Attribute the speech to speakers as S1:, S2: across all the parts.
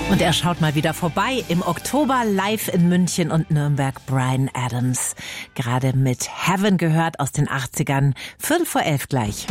S1: Und er schaut mal wieder vorbei. Im Oktober live in München und Nürnberg Bryan Adams. Gerade mit Heaven gehört aus den 80ern. 11:45 gleich.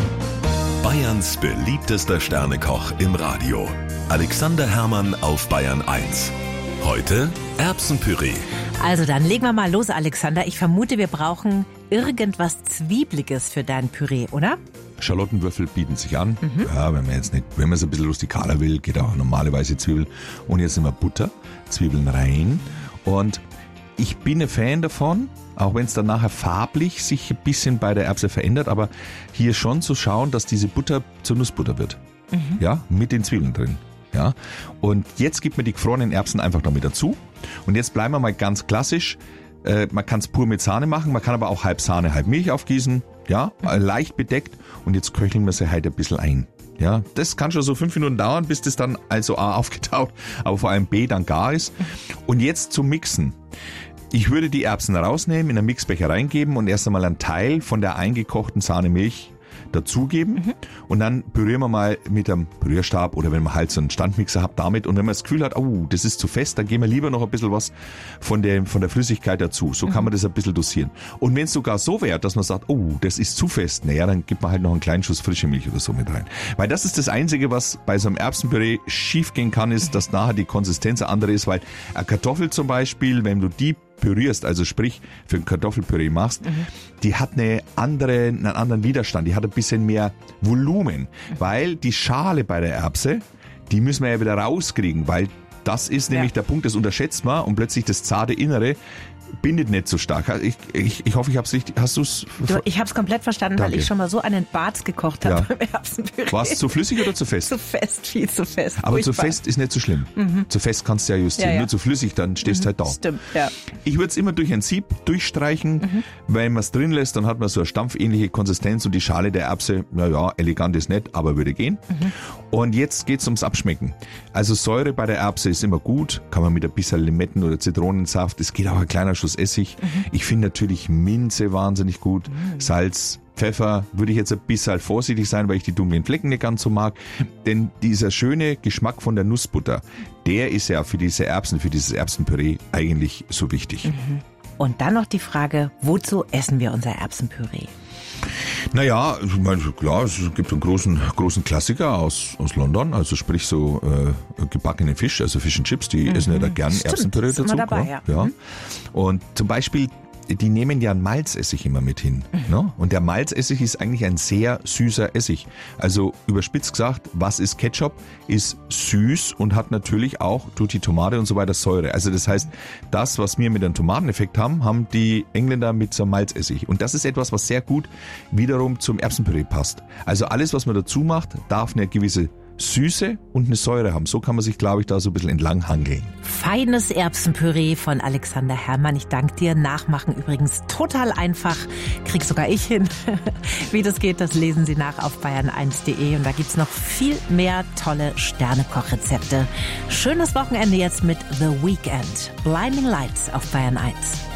S2: Bayerns beliebtester Sternekoch im Radio. Alexander Herrmann auf Bayern 1. Heute Erbsenpüree.
S1: Also dann legen wir mal los, Alexander. Ich vermute, wir brauchen irgendwas Zwiebliges für dein Püree, oder?
S3: Schalottenwürfel bieten sich an. Ja, wenn man es ein bisschen rustikaler will, geht auch normale weiße Zwiebel. Und jetzt immer Butter, Zwiebeln rein. Und ich bin ein Fan davon, auch wenn es dann nachher farblich sich ein bisschen bei der Erbse verändert, aber hier schon zu schauen, dass diese Butter zur Nussbutter wird. Ja, mit den Zwiebeln drin. Ja, und jetzt gibt man die gefrorenen Erbsen einfach damit dazu. Und jetzt bleiben wir mal ganz klassisch. Man kann es pur mit Sahne machen, man kann aber auch halb Sahne, halb Milch aufgießen. Ja, leicht bedeckt. Und jetzt köcheln wir sie halt ein bisschen ein. Ja, das kann schon so 5 Minuten dauern, bis das dann also A aufgetaut, aber vor allem B dann gar ist. Und jetzt zum Mixen. Ich würde die Erbsen rausnehmen, in einen Mixbecher reingeben und erst einmal einen Teil von der eingekochten Sahnemilch dazugeben und dann pürieren wir mal mit einem Pürierstab oder wenn man halt so einen Standmixer hat damit und wenn man das Gefühl hat, oh, das ist zu fest, dann geben wir lieber noch ein bisschen was von der Flüssigkeit dazu. So kann man das ein bisschen dosieren. Und wenn es sogar so wäre, dass man sagt, oh, das ist zu fest, naja, dann gibt man halt noch einen kleinen Schuss frische Milch oder so mit rein. Weil das ist das Einzige, was bei so einem Erbsenpüree schief gehen kann, ist, dass nachher die Konsistenz eine andere ist, weil eine Kartoffel zum Beispiel, wenn du die pürierst, also sprich für ein Kartoffelpüree machst, die hat einen anderen Widerstand, die hat ein bisschen mehr Volumen, weil die Schale bei der Erbse, die müssen wir ja wieder rauskriegen, weil das ist nämlich der Punkt, das unterschätzt man und plötzlich das zarte Innere bindet nicht so stark. Ich hoffe, ich habe es richtig. Hast du es?
S1: Ich habe es komplett verstanden,
S3: Danke.
S1: weil ich schon mal so einen Bart gekocht habe beim Erbsenpüree.
S3: War es zu flüssig oder zu fest?
S1: Zu fest, viel zu fest.
S3: Aber
S1: Furchtbar.
S3: zu fest ist nicht so schlimm. Zu fest kannst du ja justieren.
S1: Ja.
S3: Nur zu flüssig, dann stehst du halt da.
S1: Stimmt, ja.
S3: Ich würde es immer durch ein Sieb durchstreichen. Wenn man es drin lässt, dann hat man so eine stampfähnliche Konsistenz und die Schale der Erbse, naja, elegant ist nicht, aber würde gehen. Und jetzt geht's ums Abschmecken. Also Säure bei der Erbse ist immer gut. Kann man mit ein bisschen Limetten- oder Zitronensaft. Es geht auch ein kleiner Schuss Essig. Ich finde natürlich Minze wahnsinnig gut. Salz, Pfeffer würde ich jetzt ein bisschen vorsichtig sein, weil ich die dunklen Flecken nicht ganz so mag. Denn dieser schöne Geschmack von der Nussbutter, der ist ja für diese Erbsen, für dieses Erbsenpüree eigentlich so wichtig.
S1: Und dann noch die Frage, wozu essen wir unser Erbsenpüree?
S3: Naja, ich meine, klar, es gibt einen großen Klassiker aus London, also sprich so gebackene Fisch, also Fish and Chips, die essen ja da gern
S1: Stimmt,
S3: Erbsenpüree
S1: ist
S3: dazu.
S1: immer dabei, ja.
S3: Und zum Beispiel, die nehmen ja einen Malzessig immer mit hin. Ne? Und der Malzessig ist eigentlich ein sehr süßer Essig. Also überspitzt gesagt, was ist Ketchup? Ist süß und hat natürlich auch durch die Tomate und so weiter Säure. Also das heißt, das, was wir mit einem Tomateneffekt haben, haben die Engländer mit so einem Malzessig. Und das ist etwas, was sehr gut wiederum zum Erbsenpüree passt. Also alles, was man dazu macht, darf eine gewisse Süße und eine Säure haben. So kann man sich, glaube ich, da so ein bisschen entlang hangeln.
S1: Feines Erbsenpüree von Alexander Herrmann. Ich danke dir. Nachmachen übrigens total einfach. Krieg sogar ich hin. Wie das geht, das lesen Sie nach auf bayern1.de. Und da gibt's noch viel mehr tolle Sternekochrezepte. Schönes Wochenende jetzt mit The Weekend. Blinding Lights auf Bayern 1.